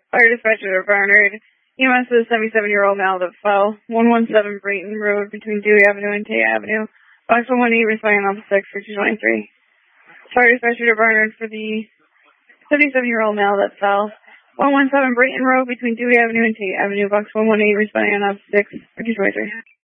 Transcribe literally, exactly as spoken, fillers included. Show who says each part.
Speaker 1: Fire dispatcher to Barnard. E M S is a seventy-seven-year-old male that fell. one one seven Brayton Road between Dewey Avenue and Tate Avenue. Box one one eight, responding on six for two twenty-three. Fire dispatcher to Barnard for the seventy-seven-year-old male that fell. one one seven Brayton Road between Dewey Avenue and Tate Avenue. Box one one eight, responding on six for two twenty-three.